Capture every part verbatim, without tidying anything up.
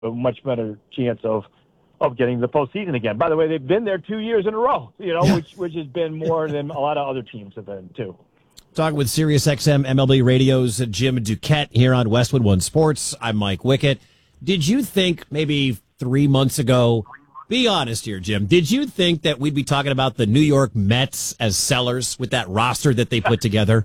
a much better chance of of getting the postseason again. By the way, they've been there two years in a row, you know, which which has been more than a lot of other teams have been too. Talking with SiriusXM M L B Radio's Jim Duquette here on Westwood One Sports. I'm Mike Wickett. Did you think maybe three months ago, be honest here, Jim, did you think that we'd be talking about the New York Mets as sellers with that roster that they put together?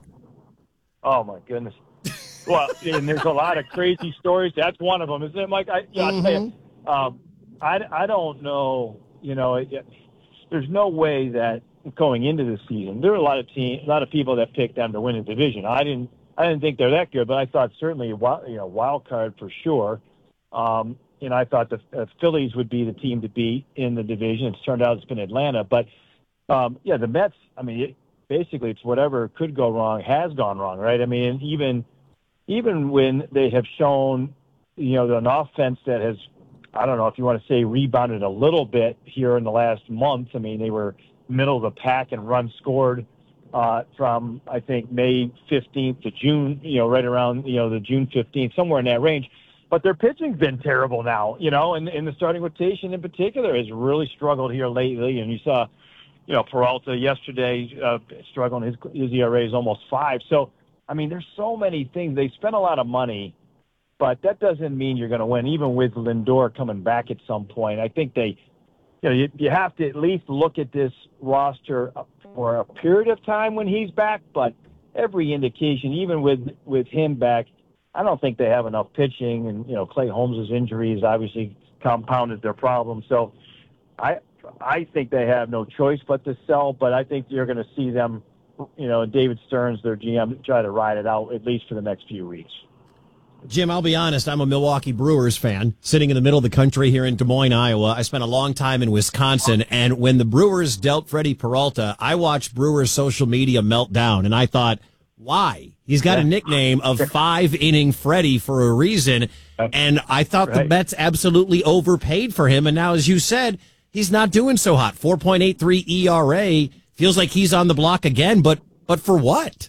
Oh, my goodness. Well, and there's a lot of crazy stories. That's one of them, isn't it, Mike? I, yeah, I'll tell you, um, I, I don't know, you know, it, there's no way that going into the season, there were a lot of team, a lot of people that picked them to win the division. I didn't, I didn't think they're that good, but I thought certainly, you know, wild card for sure. Um, and I thought the uh, Phillies would be the team to beat in the division. It's turned out it's been Atlanta, but um, yeah, the Mets. I mean, it, basically, it's whatever could go wrong has gone wrong, right? I mean, even even when they have shown, you know, an offense that has, I don't know if you want to say rebounded a little bit here in the last month. I mean, they were middle of the pack and runs scored uh, from, I think, May fifteenth to June, you know, right around, you know, the June fifteenth, somewhere in that range. But their pitching's been terrible now, you know, and, and the starting rotation in particular has really struggled here lately. And you saw, you know, Peralta yesterday uh, struggling. His, his E R A is almost five. So, I mean, there's so many things. They spent a lot of money, but that doesn't mean you're going to win, even with Lindor coming back at some point. I think they, you know, you, you have to at least look at this roster for a period of time when he's back. But every indication, even with, with him back, I don't think they have enough pitching. And, you know, Clay Holmes' injuries obviously compounded their problem. So I I think they have no choice but to sell, but I think you're going to see them, you know, David Stearns, their G M, try to ride it out at least for the next few weeks. Jim, I'll be honest, I'm a Milwaukee Brewers fan, sitting in the middle of the country here in Des Moines, Iowa. I spent a long time in Wisconsin, and when the Brewers dealt Freddie Peralta, I watched Brewers social media melt down, and I thought, why? He's got a nickname of five-inning Freddie for a reason, and I thought right. the Mets absolutely overpaid for him, and now, as you said, he's not doing so hot. four point eight three E R A, feels like he's on the block again, but but for what?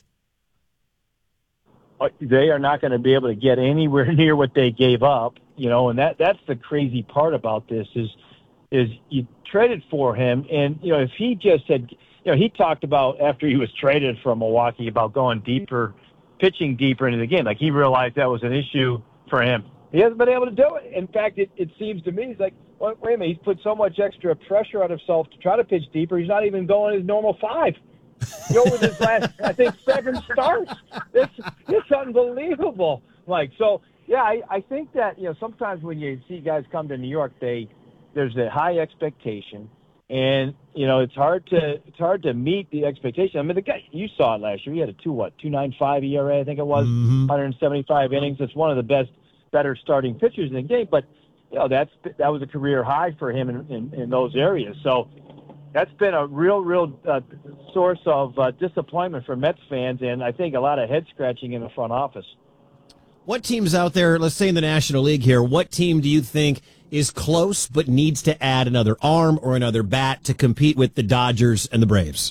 They are not going to be able to get anywhere near what they gave up, you know, and that that's the crazy part about this is is you traded for him, and, you know, if he just had, you know, he talked about after he was traded from Milwaukee about going deeper, pitching deeper into the game. Like, he realized that was an issue for him. He hasn't been able to do it. In fact, it, it seems to me, he's like, well, wait a minute, he's put so much extra pressure on himself to try to pitch deeper, he's not even going his normal five. You know, with his last, I think, seven starts. It's, it's unbelievable. Like, so, yeah, I, I think that, you know, sometimes when you see guys come to New York, they there's a high expectation. And, you know, it's hard to it's hard to meet the expectation. I mean, the guy, you saw it last year. He had a two, what, two point nine five E R A, I think it was, mm-hmm. one hundred seventy-five innings. It's one of the best, better starting pitchers in the game. But, you know, that's that was a career high for him in, in, in those areas. So that's been a real, real uh, source of uh, disappointment for Mets fans, and I think a lot of head-scratching in the front office. What teams out there, let's say in the National League here, what team do you think is close but needs to add another arm or another bat to compete with the Dodgers and the Braves?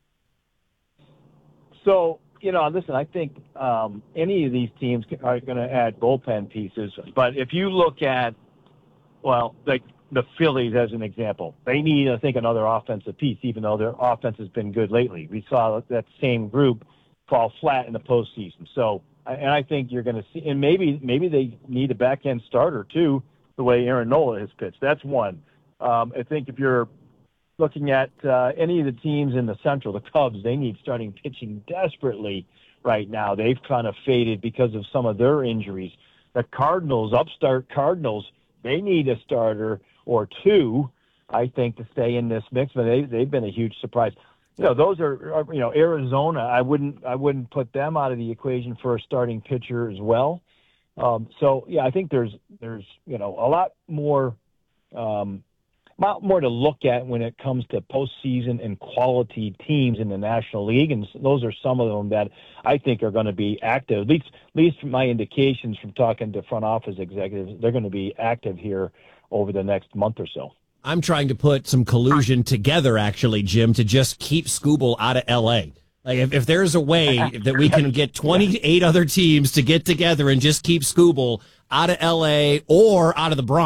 So, you know, listen, I think um, any of these teams are going to add bullpen pieces. But if you look at, well, like the Phillies as an example, they need, I think, another offensive piece, even though their offense has been good lately. We saw that same group fall flat in the postseason. So, and I think you're going to see, and maybe maybe they need a back-end starter, too, the way Aaron Nola has pitched. That's one. Um, I think if you're looking at uh, any of the teams in the Central, the Cubs, they need starting pitching desperately right now. They've kind of faded because of some of their injuries. The Cardinals, upstart Cardinals, they need a starter or two, I think, to stay in this mix, but they, they've been a huge surprise. You know, those are, are, you know, Arizona, I wouldn't I wouldn't put them out of the equation for a starting pitcher as well. Um, so, yeah, I think there's, there's you know, a lot more um, lot more to look at when it comes to postseason and quality teams in the National League, and those are some of them that I think are going to be active. At least, at least from my indications from talking to front office executives, they're going to be active here over the next month or so. I'm trying to put some collusion together, actually, Jim, to just keep Skubal out of L A. Like, if, if there's a way that we can get twenty-eight other teams to get together and just keep Skubal out of L A or out of the Bronx.